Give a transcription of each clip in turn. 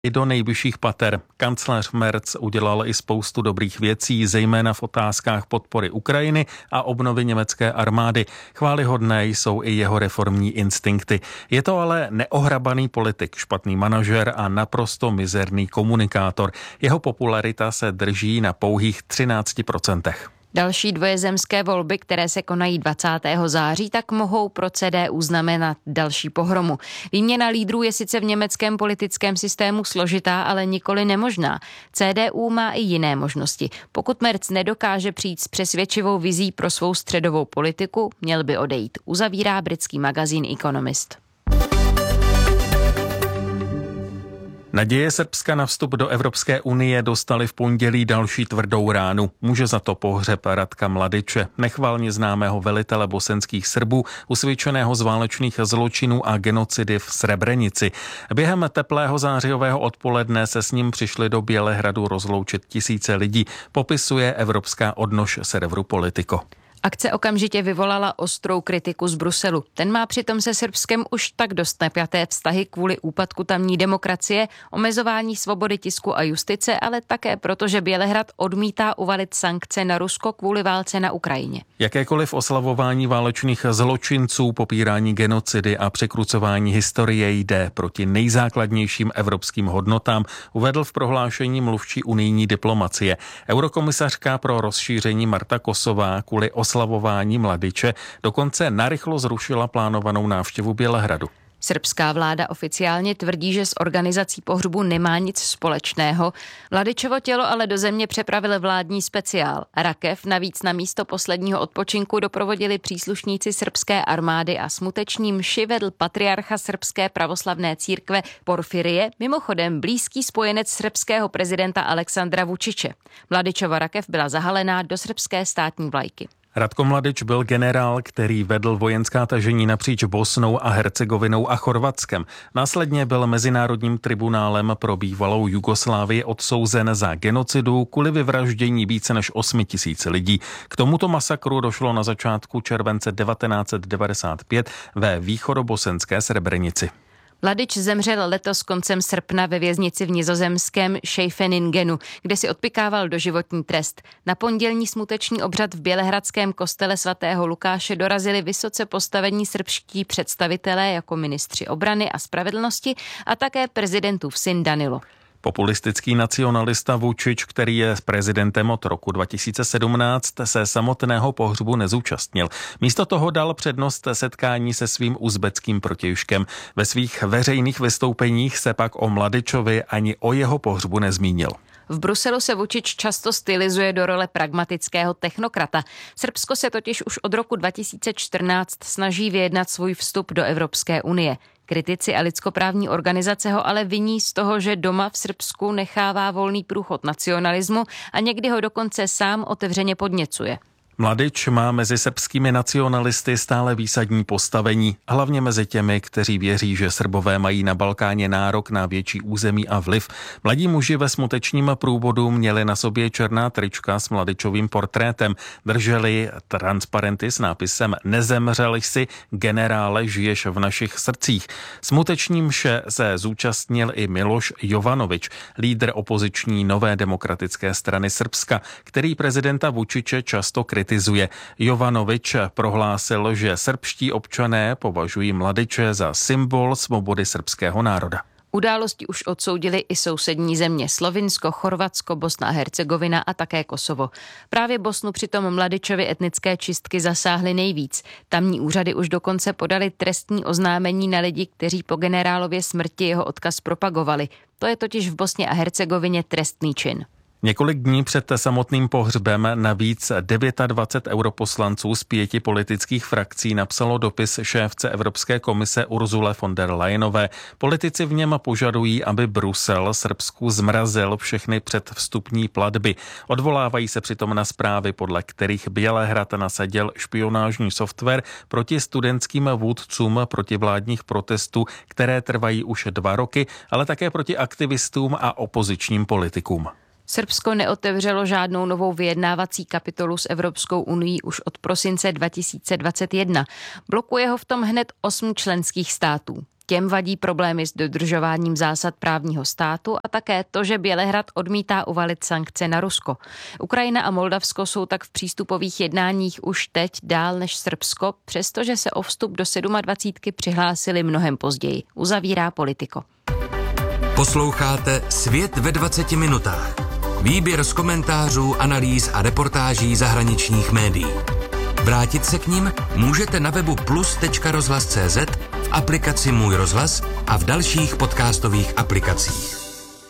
I do nejvyšších pater. Kancléř Merz udělal i spoustu dobrých věcí, zejména v otázkách podpory Ukrajiny a obnovy německé armády. Chvályhodné jsou i jeho reformní instinkty. Je to ale neohrabaný politik, špatný manažer a naprosto mizerný komunikátor. Jeho popularita se drží na pouhých 13%. Další dvojezemské volby, které se konají 20. září, tak mohou pro CDU znamenat další pohromu. Výměna lídrů je sice v německém politickém systému složitá, ale nikoli nemožná. CDU má i jiné možnosti. Pokud Merz nedokáže přijít s přesvědčivou vizí pro svou středovou politiku, měl by odejít, uzavírá britský magazín Economist. Naděje Srbska na vstup do Evropské unie dostali v pondělí další tvrdou ránu. Může za to pohřeb Ratka Mladiče, nechvalně známého velitele bosenských Srbů, usvědčeného z válečných zločinů a genocidy v Srebrenici. Během teplého zářijového odpoledne se s ním přišli do Bělehradu rozloučit tisíce lidí, popisuje evropská odnož serveru Politico. Akce okamžitě vyvolala ostrou kritiku z Bruselu. Ten má přitom se Srbskem už tak dost napjaté vztahy kvůli úpadku tamní demokracie, omezování svobody tisku a justice, ale také proto, že Bělehrad odmítá uvalit sankce na Rusko kvůli válce na Ukrajině. Jakékoliv oslavování válečných zločinců, popírání genocidy a překrucování historie jde proti nejzákladnějším evropským hodnotám, uvedl v prohlášení mluvčí unijní diplomacie. Eurokomisařka pro rozšíření Marta Kosová kvůli oslavování Mladiče dokonce narychlo zrušila plánovanou návštěvu Bělehradu. Srbská vláda oficiálně tvrdí, že s organizací pohřbu nemá nic společného. Mladičovo tělo ale do země přepravil vládní speciál. Rakev navíc na místo posledního odpočinku doprovodili příslušníci srbské armády a smuteční mši vedl patriarcha srbské pravoslavné církve Porfirie, mimochodem blízký spojenec srbského prezidenta Aleksandra Vučiče. Mladičova rakev byla zahalená do srbské státní vlajky. Ratko Mladič byl generál, který vedl vojenská tažení napříč Bosnou a Hercegovinou a Chorvatskem. Následně byl Mezinárodním tribunálem pro bývalou Jugoslávii odsouzen za genocidu kvůli vyvraždění více než 8 000 lidí. K tomuto masakru došlo na začátku července 1995 ve východobosenské Srebrenici. Mladič zemřel letos koncem srpna ve věznici v nizozemském Scheveningsenu, kde si odpykával doživotní trest. Na pondělní smuteční obřad v bělehradském kostele svatého Lukáše dorazili vysoce postavení srbští představitelé jako ministři obrany a spravedlnosti a také prezidentův syn Danilo. Populistický nacionalista Vučić, který je prezidentem od roku 2017, se samotného pohřbu nezúčastnil. Místo toho dal přednost setkání se svým uzbeckým protějškem. Ve svých veřejných vystoupeních se pak o Mladičovi ani o jeho pohřbu nezmínil. V Bruselu se Vučić často stylizuje do role pragmatického technokrata. Srbsko se totiž už od roku 2014 snaží vyjednat svůj vstup do Evropské unie. Kritici a lidskoprávní organizace ho ale viní z toho, že doma v Srbsku nechává volný průchod nacionalismu a někdy ho dokonce sám otevřeně podněcuje. Mladič má mezi srbskými nacionalisty stále výsadní postavení, hlavně mezi těmi, kteří věří, že Srbové mají na Balkáně nárok na větší území a vliv. Mladí muži ve smutečním průvodu měli na sobě černá trička s Mladičovým portrétem, drželi transparenty s nápisem Nezemřel jsi, generále, žiješ v našich srdcích. Smuteční mše se zúčastnil i Miloš Jovanovič, lídr opoziční Nové demokratické strany Srbska, který prezidenta Vučiče často kritizuje. Jovanovič prohlásil, že srbští občané považují Mladiče za symbol svobody srbského národa. Události už odsoudili i sousední země Slovinsko, Chorvatsko, Bosna a Hercegovina a také Kosovo. Právě Bosnu přitom Mladičovy etnické čistky zasáhly nejvíc. Tamní úřady už dokonce podali trestní oznámení na lidi, kteří po generálově smrti jeho odkaz propagovali. To je totiž v Bosně a Hercegovině trestný čin. Několik dní před samotným pohřbem navíc 29 europoslanců z 5 politických frakcí napsalo dopis šéfce Evropské komise Ursule von der Leyenové. Politici v něm požadují, aby Brusel Srbsku zmrazil všechny předvstupní platby. Odvolávají se přitom na zprávy, podle kterých Bělehrad nasadil špionážní software proti studentským vůdcům protivládních protestů, které trvají už 2 roky, ale také proti aktivistům a opozičním politikům. Srbsko neotevřelo žádnou novou vyjednávací kapitolu s Evropskou unií už od prosince 2021. Blokuje ho v tom hned 8 členských států. Těm vadí problémy s dodržováním zásad právního státu a také to, že Bělehrad odmítá uvalit sankce na Rusko. Ukrajina a Moldavsko jsou tak v přístupových jednáních už teď dál než Srbsko, přestože se o vstup do 27 přihlásili mnohem později, uzavírá Politico. Posloucháte Svět ve 20 minutách. Výběr z komentářů, analýz a reportáží zahraničních médií. Vrátit se k nim můžete na webu plus.rozhlas.cz, v aplikaci Můj rozhlas a v dalších podcastových aplikacích.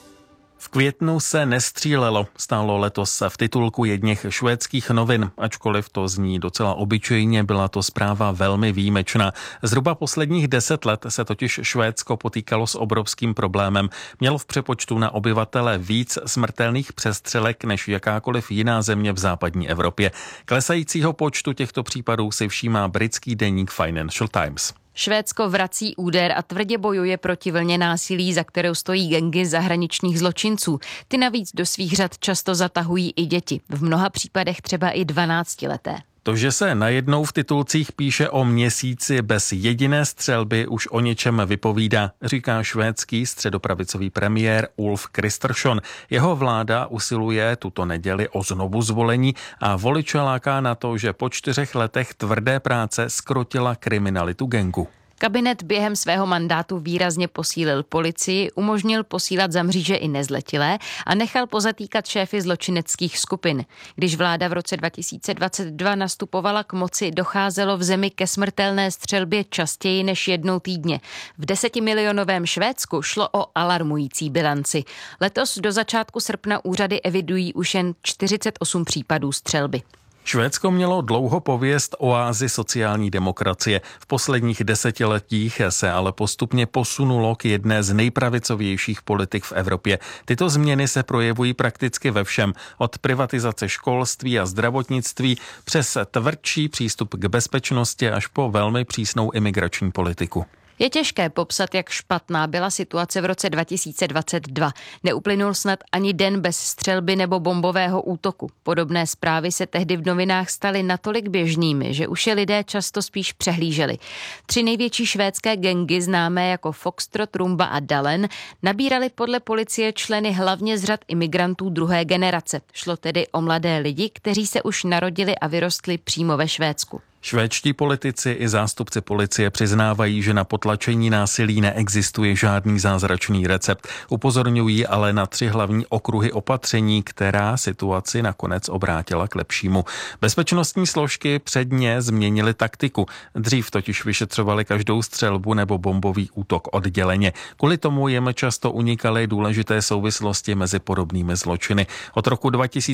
V květnu se nestřílelo, stálo letos v titulku jedněch švédských novin, ačkoliv to zní docela obyčejně, byla to zpráva velmi výjimečná. Zhruba posledních 10 let se totiž Švédsko potýkalo s obrovským problémem. Mělo v přepočtu na obyvatele víc smrtelných přestřelek než jakákoliv jiná země v západní Evropě. Klesajícího počtu těchto případů si všímá britský deník Financial Times. Švédsko vrací úder a tvrdě bojuje proti vlně násilí, za kterou stojí gangy zahraničních zločinců. Ty navíc do svých řad často zatahují i děti, v mnoha případech třeba i 12leté. To, že se najednou v titulcích píše o měsíci bez jediné střelby, už o něčem vypovídá, říká švédský středopravicový premiér Ulf Kristersson. Jeho vláda usiluje tuto neděli o znovuzvolení a voliče láká na to, že po 4 letech tvrdé práce zkrotila kriminalitu gangu. Kabinet během svého mandátu výrazně posílil policii, umožnil posílat za mříže i nezletilé a nechal pozatýkat šéfy zločineckých skupin. Když vláda v roce 2022 nastupovala k moci, docházelo v zemi ke smrtelné střelbě častěji než jednou týdně. V 10milionovém Švédsku šlo o alarmující bilanci. Letos do začátku srpna úřady evidují už jen 48 případů střelby. Švédsko mělo dlouho pověst oázy sociální demokracie. V posledních desetiletích se ale postupně posunulo k jedné z nejpravicovějších politik v Evropě. Tyto změny se projevují prakticky ve všem, od privatizace školství a zdravotnictví přes tvrdší přístup k bezpečnosti až po velmi přísnou imigrační politiku. Je těžké popsat, jak špatná byla situace v roce 2022. Neuplynul snad ani den bez střelby nebo bombového útoku. Podobné zprávy se tehdy v novinách staly natolik běžnými, že už je lidé často spíš přehlíželi. 3 největší švédské gangy, známé jako Foxtrot, Rumba a Dalen, nabírali podle policie členy hlavně z řad imigrantů druhé generace. Šlo tedy o mladé lidi, kteří se už narodili a vyrostli přímo ve Švédsku. Švédští politici i zástupci policie přiznávají, že na potlačení násilí neexistuje žádný zázračný recept. Upozorňují ale na 3 hlavní okruhy opatření, která situaci nakonec obrátila k lepšímu. Bezpečnostní složky předně změnily taktiku. Dřív totiž vyšetřovali každou střelbu nebo bombový útok odděleně. Kvůli tomu jim často unikaly důležité souvislosti mezi podobnými zločiny. Od roku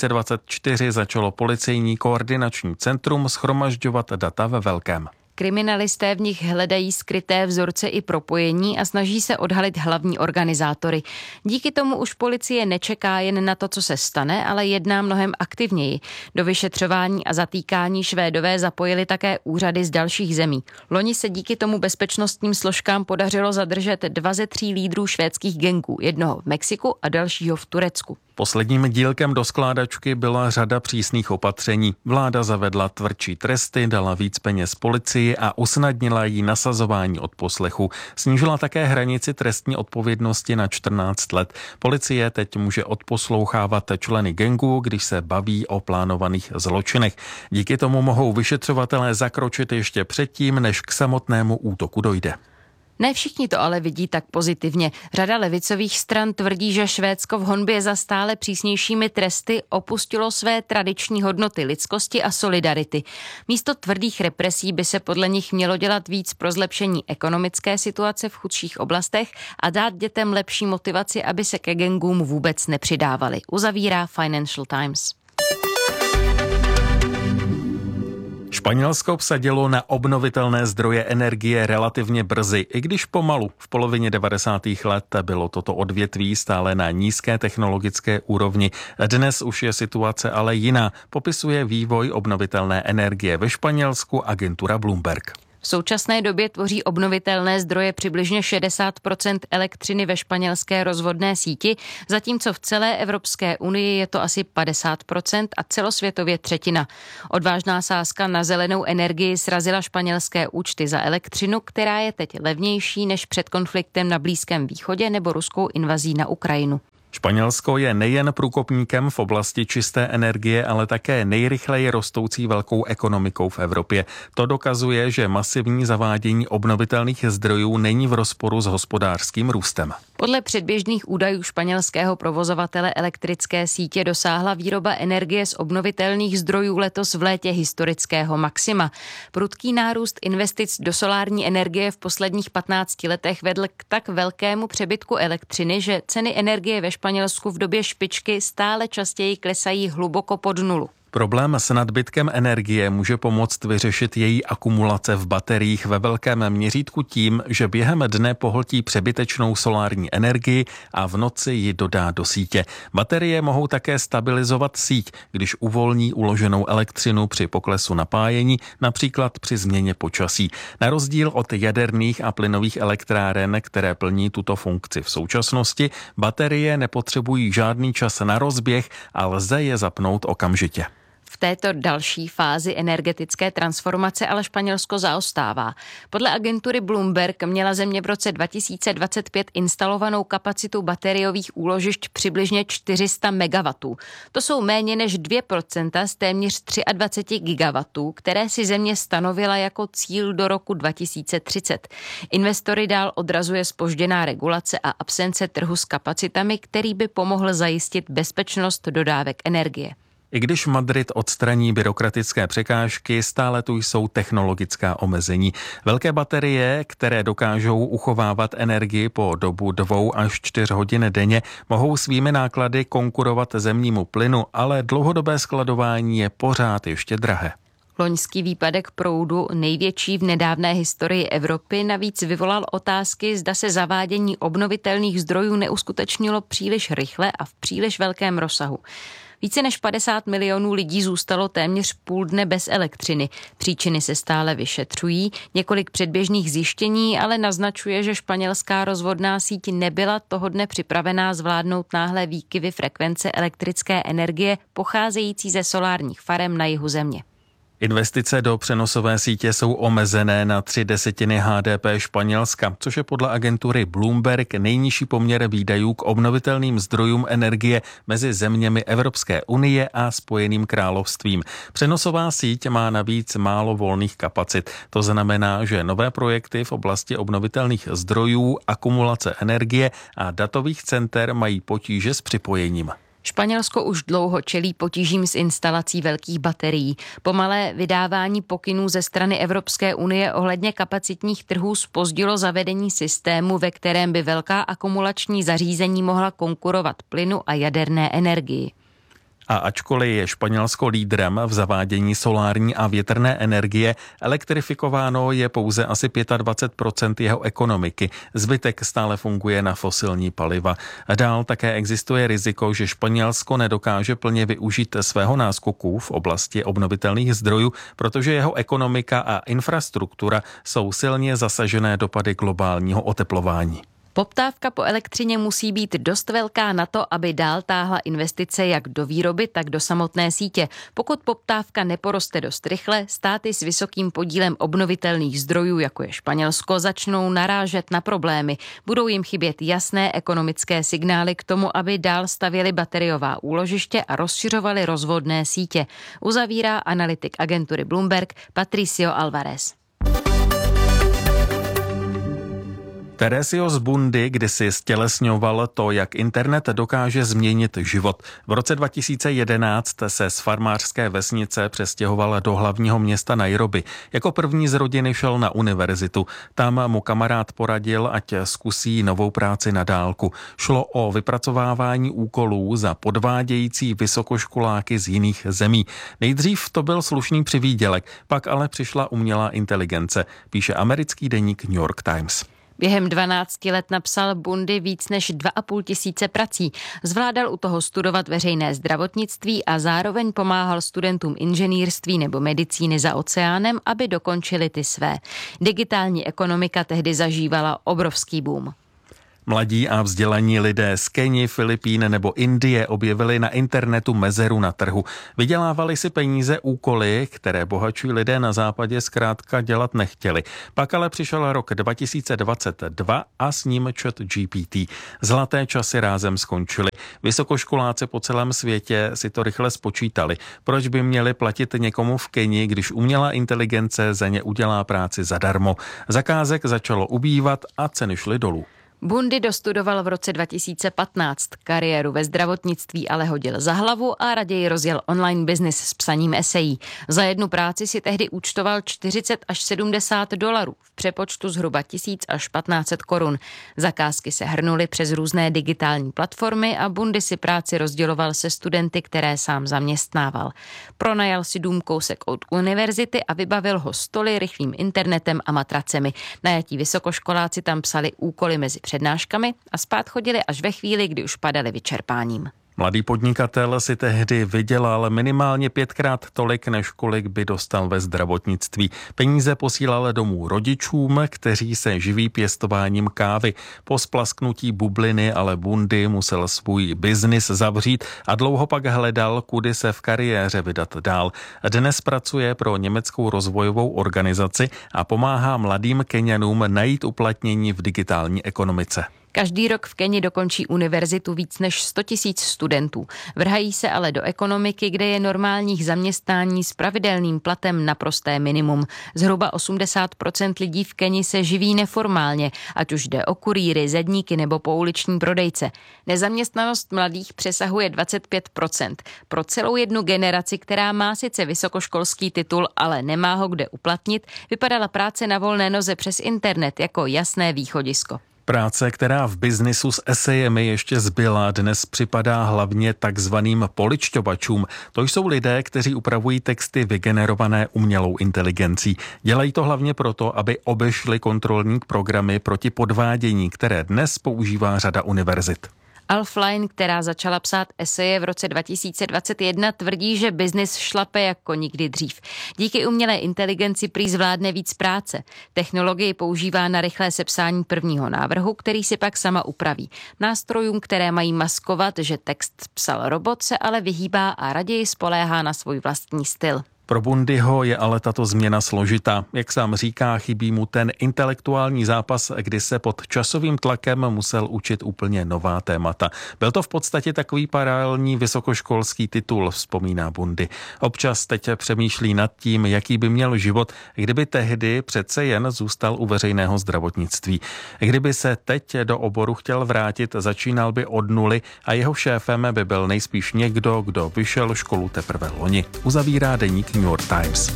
2024 začalo policejní koordinační centrum shromažďovat data ve velkém. Kriminalisté v nich hledají skryté vzorce i propojení a snaží se odhalit hlavní organizátory. Díky tomu už policie nečeká jen na to, co se stane, ale jedná mnohem aktivněji. Do vyšetřování a zatýkání Švédové zapojili také úřady z dalších zemí. Loni se díky tomu bezpečnostním složkám podařilo zadržet 2 ze 3 lídrů švédských gangů, jednoho v Mexiku a dalšího v Turecku. Posledním dílkem do skládačky byla řada přísných opatření. Vláda zavedla tvrdší tresty, dala víc peněz policii a usnadnila jí nasazování odposlechu. Snížila také hranici trestní odpovědnosti na 14 let. Policie teď může odposlouchávat členy gangů, když se baví o plánovaných zločinech. Díky tomu mohou vyšetřovatelé zakročit ještě předtím, než k samotnému útoku dojde. Ne všichni to ale vidí tak pozitivně. Řada levicových stran tvrdí, že Švédsko v honbě za stále přísnějšími tresty opustilo své tradiční hodnoty lidskosti a solidarity. Místo tvrdých represí by se podle nich mělo dělat víc pro zlepšení ekonomické situace v chudších oblastech a dát dětem lepší motivaci, aby se ke gangům vůbec nepřidávali. Uzavírá Financial Times. Španělsko vsadilo na obnovitelné zdroje energie relativně brzy, i když pomalu. V polovině 90. let bylo toto odvětví stále na nízké technologické úrovni. Dnes už je situace ale jiná, popisuje vývoj obnovitelné energie ve Španělsku agentura Bloomberg. V současné době tvoří obnovitelné zdroje přibližně 60% elektřiny ve španělské rozvodné síti, zatímco v celé Evropské unii je to asi 50% a celosvětově třetina. Odvážná sázka na zelenou energii srazila španělské účty za elektřinu, která je teď levnější než před konfliktem na Blízkém východě nebo ruskou invazí na Ukrajinu. Španělsko je nejen průkopníkem v oblasti čisté energie, ale také nejrychleji rostoucí velkou ekonomikou v Evropě. To dokazuje, že masivní zavádění obnovitelných zdrojů není v rozporu s hospodářským růstem. Podle předběžných údajů španělského provozovatele elektrické sítě dosáhla výroba energie z obnovitelných zdrojů letos v létě historického maxima. Prudký nárůst investic do solární energie v posledních 15 letech vedl k tak velkému přebytku elektřiny, že ceny energie ve Španělsku v době špičky stále častěji klesají hluboko pod nulu. Problém s nadbytkem energie může pomoct vyřešit její akumulace v bateriích ve velkém měřítku tím, že během dne pohltí přebytečnou solární energii a v noci ji dodá do sítě. Baterie mohou také stabilizovat síť, když uvolní uloženou elektřinu při poklesu napájení, například při změně počasí. Na rozdíl od jaderných a plynových elektráren, které plní tuto funkci v současnosti, baterie nepotřebují žádný čas na rozběh a lze je zapnout okamžitě. V této další fázi energetické transformace ale Španělsko zaostává. Podle agentury Bloomberg měla země v roce 2025 instalovanou kapacitu bateriových úložišť přibližně 400 MW. To jsou méně než 2% z téměř 23 gigawatů, které si země stanovila jako cíl do roku 2030. Investory dál odrazuje zpožděná regulace a absence trhu s kapacitami, který by pomohl zajistit bezpečnost dodávek energie. I když Madrid odstraní byrokratické překážky, stále tu jsou technologická omezení. Velké baterie, které dokážou uchovávat energii po dobu 2 až 4 hodin denně, mohou svými náklady konkurovat zemnímu plynu, ale dlouhodobé skladování je pořád ještě drahé. Loňský výpadek proudu, největší v nedávné historii Evropy, navíc vyvolal otázky, zda se zavádění obnovitelných zdrojů neuskutečnilo příliš rychle a v příliš velkém rozsahu. Více než 50 milionů lidí zůstalo téměř půl dne bez elektřiny. Příčiny se stále vyšetřují. Několik předběžných zjištění ale naznačuje, že španělská rozvodná síť nebyla toho dne připravená zvládnout náhlé výkyvy frekvence elektrické energie pocházející ze solárních farem na jihu země. Investice do přenosové sítě jsou omezené na 0,3 HDP Španělska, což je podle agentury Bloomberg nejnižší poměr výdajů k obnovitelným zdrojům energie mezi zeměmi Evropské unie a Spojeným královstvím. Přenosová síť má navíc málo volných kapacit. To znamená, že nové projekty v oblasti obnovitelných zdrojů, akumulace energie a datových center mají potíže s připojením. Španělsko už dlouho čelí potížím s instalací velkých baterií. Pomalé vydávání pokynů ze strany Evropské unie ohledně kapacitních trhů zpozdilo zavedení systému, ve kterém by velká akumulační zařízení mohla konkurovat plynu a jaderné energii. A ačkoliv je Španělsko lídrem v zavádění solární a větrné energie, elektrifikováno je pouze asi 25% jeho ekonomiky. Zbytek stále funguje na fosilní paliva. Dál také existuje riziko, že Španělsko nedokáže plně využít svého náskoku v oblasti obnovitelných zdrojů, protože jeho ekonomika a infrastruktura jsou silně zasažené dopady globálního oteplování. Poptávka po elektřině musí být dost velká na to, aby dál táhla investice jak do výroby, tak do samotné sítě. Pokud poptávka neporoste dost rychle, státy s vysokým podílem obnovitelných zdrojů, jako je Španělsko, začnou narážet na problémy. Budou jim chybět jasné ekonomické signály k tomu, aby dál stavěli bateriová úložiště a rozšiřovali rozvodné sítě. Uzavírá analytik agentury Bloomberg Patricio Alvarez. Teresio z Bundy kdysi stělesňoval to, jak internet dokáže změnit život. V roce 2011 se z farmářské vesnice přestěhoval do hlavního města Nairobi. Jako první z rodiny šel na univerzitu. Tam mu kamarád poradil, ať zkusí novou práci na dálku. Šlo o vypracovávání úkolů za podvádějící vysokoškoláky z jiných zemí. Nejdřív to byl slušný přivýdělek, pak ale přišla umělá inteligence, píše americký deník New York Times. Během 12 let napsal Bundy víc než 2,5 tisíce prací. Zvládal u toho studovat veřejné zdravotnictví a zároveň pomáhal studentům inženýrství nebo medicíny za oceánem, aby dokončili ty své. Digitální ekonomika tehdy zažívala obrovský boom. Mladí a vzdělaní lidé z Keni, Filipín nebo Indie objevili na internetu mezeru na trhu. Vydělávali si peníze úkoly, které bohatší lidé na západě zkrátka dělat nechtěli. Pak ale přišel rok 2022 a s ním ChatGPT. Zlaté časy rázem skončily. Vysokoškoláci po celém světě si to rychle spočítali. Proč by měli platit někomu v Keni, když umělá inteligence za ně udělá práci zadarmo? Zakázek začalo ubývat a ceny šly dolů. Bundy dostudoval v roce 2015. Kariéru ve zdravotnictví ale hodil za hlavu a raději rozjel online business s psaním esejí. Za jednu práci si tehdy účtoval 40 až 70 dolarů, v přepočtu zhruba 1000 až 1500 korun. Zakázky se hrnuly přes různé digitální platformy a Bundy si práci rozděloval se studenty, které sám zaměstnával. Pronajal si dům kousek od univerzity a vybavil ho stoly, rychlým internetem a matracemi. Najatí vysokoškoláci tam psali úkoly mezi přednáškami a spát chodili až ve chvíli, kdy už padali vyčerpáním. Mladý podnikatel si tehdy vydělal minimálně 5krát tolik, než kolik by dostal ve zdravotnictví. Peníze posílal domů rodičům, kteří se živí pěstováním kávy. Po splasknutí bubliny ale Bundy musel svůj biznis zavřít a dlouho pak hledal, kudy se v kariéře vydat dál. Dnes pracuje pro německou rozvojovou organizaci a pomáhá mladým Keňanům najít uplatnění v digitální ekonomice. Každý rok v Keni dokončí univerzitu víc než 100 000 studentů. Vrhají se ale do ekonomiky, kde je normálních zaměstnání s pravidelným platem naprosté minimum. Zhruba 80% lidí v Keni se živí neformálně, ať už jde o kurýry, zedníky nebo pouliční prodejce. Nezaměstnanost mladých přesahuje 25%. Pro celou jednu generaci, která má sice vysokoškolský titul, ale nemá ho kde uplatnit, vypadala práce na volné noze přes internet jako jasné východisko. Práce, která v biznisu s esejemi ještě zbyla, dnes připadá hlavně takzvaným poličťovačům. To jsou lidé, kteří upravují texty vygenerované umělou inteligencí. Dělají to hlavně proto, aby obešli kontrolní programy proti podvádění, které dnes používá řada univerzit. Alfline, která začala psát eseje v roce 2021, tvrdí, že biznis šlape jako nikdy dřív. Díky umělé inteligenci prý zvládne víc práce. Technologii používá na rychlé sepsání prvního návrhu, který si pak sama upraví. Nástrojům, které mají maskovat, že text psal robot, se ale vyhýbá a raději spoléhá na svůj vlastní styl. Pro Bundyho je ale tato změna složitá. Jak sám říká, chybí mu ten intelektuální zápas, kdy se pod časovým tlakem musel učit úplně nová témata. Byl to v podstatě takový paralelní vysokoškolský titul, vzpomíná Bundy. Občas teď přemýšlí nad tím, jaký by měl život, kdyby tehdy přece jen zůstal u veřejného zdravotnictví. Kdyby se teď do oboru chtěl vrátit, začínal by od nuly a jeho šéfem by byl nejspíš někdo, kdo vyšel školu teprve loni. Uzavírá deník New York Times.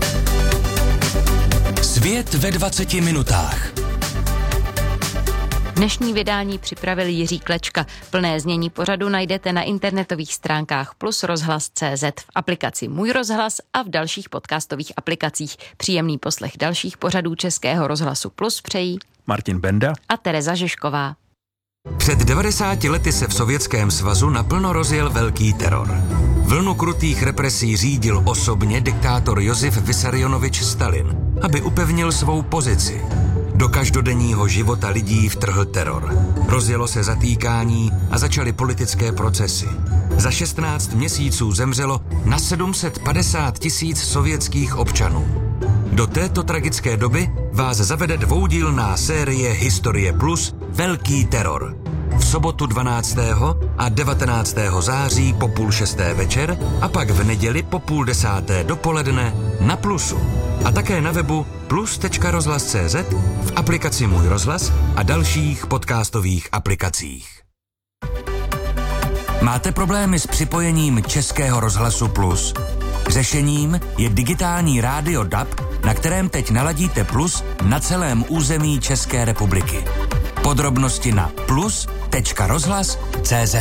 Svět ve 20 minutách. Dnešní vydání připravil Jiří Klečka. Plné znění pořadu najdete na internetových stránkách plus rozhlas.cz, v aplikaci Můj rozhlas a v dalších podcastových aplikacích. Příjemný poslech dalších pořadů Českého rozhlasu Plus přejí Martin Benda a Tereza Žižková. Před 90 lety se v Sovětském svazu naplno rozjel velký teror. Vlnu krutých represí řídil osobně diktátor Josif Vissarionovič Stalin, aby upevnil svou pozici. Do každodenního života lidí vtrhl teror. Rozjelo se zatýkání a začaly politické procesy. Za 16 měsíců zemřelo na 750 000 sovětských občanů. Do této tragické doby vás zavede dvoudílná série Historie Plus Velký teror. V sobotu 12. a 19. září po 5:30 večer a pak v neděli po 9:30 dopoledne na Plusu. A také na webu plus.rozhlas.cz, v aplikaci Můj rozhlas a dalších podcastových aplikacích. Máte problémy s připojením Českého rozhlasu Plus? Řešením je digitální rádio DAB, na kterém teď naladíte Plus na celém území České republiky. Podrobnosti na plus.rozhlas.cz.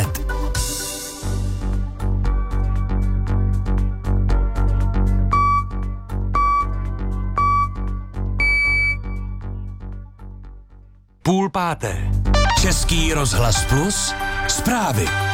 4:30. Český rozhlas Plus, zprávy.